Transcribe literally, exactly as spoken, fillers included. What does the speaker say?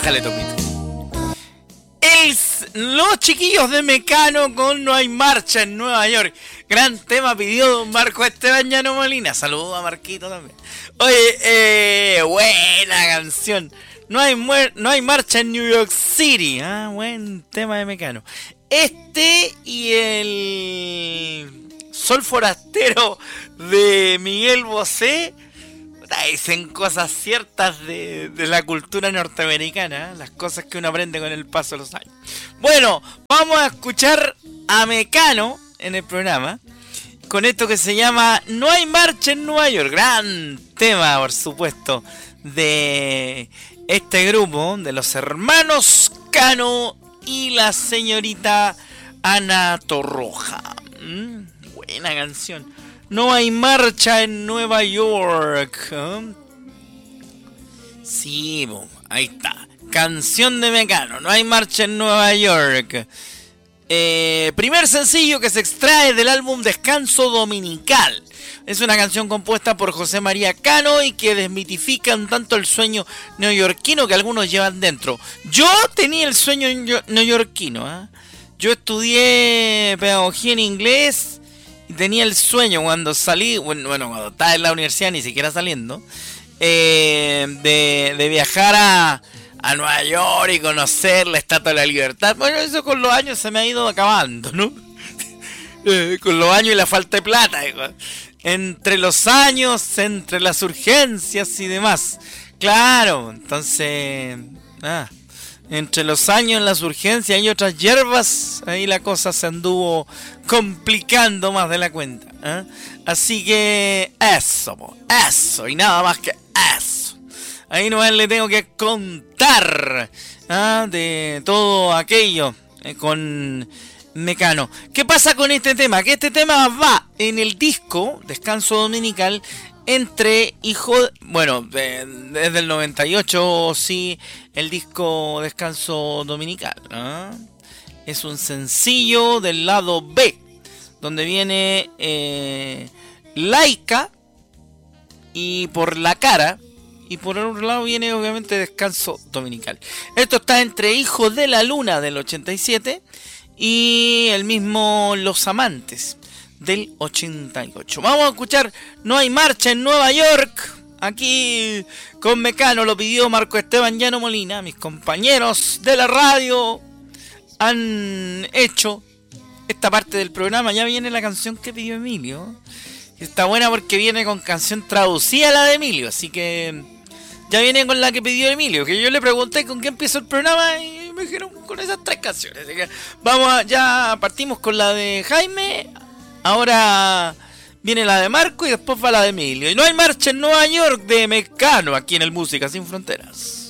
Déjale topito. El, los chiquillos de Mecano con No hay marcha en Nueva York. Gran tema pidió don Marco Esteban Llano Molina. Saludos a Marquito también. Oye, eh, buena canción. No hay, muer- no hay marcha en New York City. Ah, buen tema de Mecano. Este y el Sol Forastero de Miguel Bosé dicen cosas ciertas de, de la cultura norteamericana, ¿eh? Las cosas que uno aprende con el paso de los años. Bueno, vamos a escuchar a Mecano en el programa con esto que se llama No hay marcha en Nueva York. Gran tema, por supuesto, de este grupo, de los hermanos Cano y la señorita Ana Torroja. ¿Mm? Buena canción. No hay marcha en Nueva York. ¿Eh? Sí, boom, ahí está. Canción de Mecano. No hay marcha en Nueva York. Eh, primer sencillo que se extrae del álbum Descanso Dominical. Es una canción compuesta por José María Cano y que desmitifica un tanto el sueño neoyorquino que algunos llevan dentro. Yo tenía el sueño neoyorquino. ¿eh? Yo estudié pedagogía en inglés. Tenía el sueño cuando salí, bueno, bueno, cuando estaba en la universidad, ni siquiera saliendo, eh, de, de viajar a, a Nueva York y conocer la Estatua de la Libertad. Bueno, eso con los años se me ha ido acabando, ¿no? eh, con los años y la falta de plata, hijo. Entre los años, entre las urgencias y demás. Claro, entonces... Ah. Entre los años, las urgencias y otras hierbas, ahí la cosa se anduvo complicando más de la cuenta. ¿eh? Así que eso, eso, y nada más que eso. Ahí nomás le tengo que contar ¿eh? de todo aquello eh, con Mecano. ¿Qué pasa con este tema? Que este tema va en el disco Descanso Dominical. Entre hijos, bueno, de, desde el noventa y ocho, sí, el disco Descanso Dominical. ¿eh? Es un sencillo del lado B, donde viene eh, Laica y Por la Cara, y por el otro lado viene obviamente Descanso Dominical. Esto está entre Hijos de la Luna del ochenta y siete y el mismo Los Amantes del ochenta y ocho. Vamos a escuchar No hay marcha en Nueva York. Aquí con Mecano lo pidió Marco Esteban Llano Molina. Mis compañeros de la radio han hecho esta parte del programa. Ya viene la canción que pidió Emilio. Está buena porque viene con canción traducida a la de Emilio. Así que ya viene con la que pidió Emilio. Que yo le pregunté con qué empezó el programa y me dijeron con esas tres canciones. Así que vamos a, ya partimos con la de Jaime. Ahora viene la de Marco y después va la de Emilio. Y No hay marcha en Nueva York de Mecano aquí en el Música Sin Fronteras.